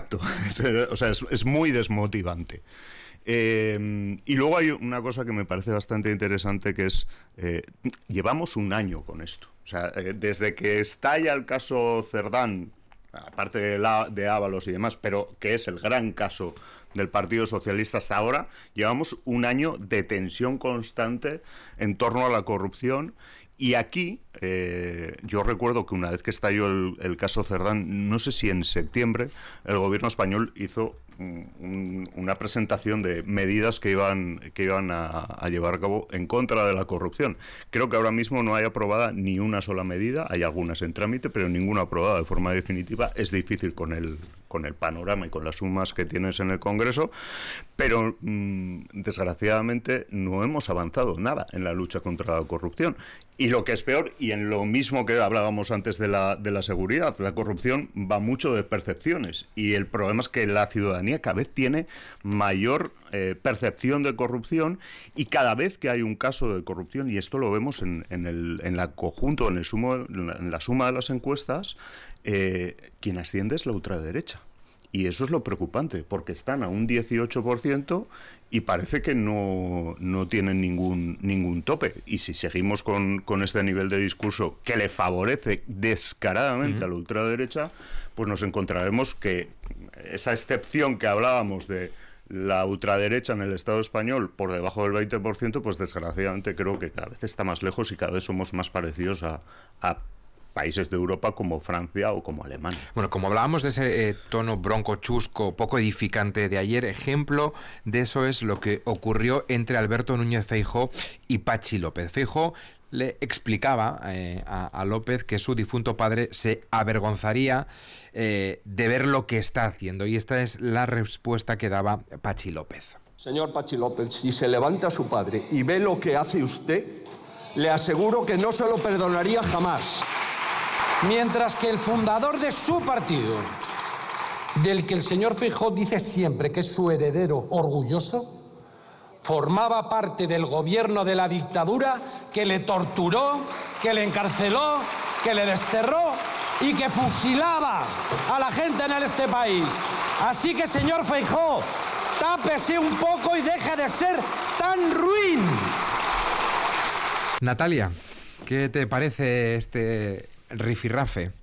Exacto. O sea, es muy desmotivante. Y luego hay una cosa que me parece bastante interesante, que es, llevamos un año con esto. O sea, desde que estalla el caso Cerdán, aparte de Ábalos y demás, pero que es el gran caso del Partido Socialista hasta ahora, llevamos un año de tensión constante en torno a la corrupción. Y aquí, yo recuerdo que una vez que estalló el caso Cerdán, no sé si en septiembre, el gobierno español hizo una presentación de medidas que iban a llevar a cabo en contra de la corrupción. Creo que ahora mismo no hay aprobada ni una sola medida, hay algunas en trámite, pero ninguna aprobada de forma definitiva. Es difícil con el panorama y con las sumas que tienes en el Congreso, pero desgraciadamente no hemos avanzado nada en la lucha contra la corrupción. Y lo que es peor, y en lo mismo que hablábamos antes de la seguridad, la corrupción va mucho de percepciones, y el problema es que la ciudadanía cada vez tiene mayor percepción de corrupción, y cada vez que hay un caso de corrupción, y esto lo vemos en la conjunto, en la suma de las encuestas, quien asciende es la ultraderecha. Y eso es lo preocupante, porque están a un 18% y parece que no tienen ningún tope. Y si seguimos con este nivel de discurso que le favorece descaradamente a la ultraderecha, pues nos encontraremos que esa excepción que hablábamos de la ultraderecha en el Estado español por debajo del 20%, pues desgraciadamente creo que cada vez está más lejos y cada vez somos más parecidos a países de Europa como Francia o como Alemania. Bueno, como hablábamos de ese tono bronco, chusco, poco edificante de ayer, ejemplo de eso es lo que ocurrió entre Alberto Núñez Feijóo y Patxi López. Feijóo le explicaba a López que su difunto padre se avergonzaría de ver lo que está haciendo, y esta es la respuesta que daba Patxi López. Señor Patxi López, si se levanta su padre y ve lo que hace usted, le aseguro que no se lo perdonaría jamás. Mientras que el fundador de su partido, del que el señor Feijóo dice siempre que es su heredero orgulloso, formaba parte del gobierno de la dictadura que le torturó, que le encarceló, que le desterró y que fusilaba a la gente en este país. Así que, señor Feijóo, tápese un poco y deje de ser tan ruin. Natalia, ¿qué te parece este rifirrafe?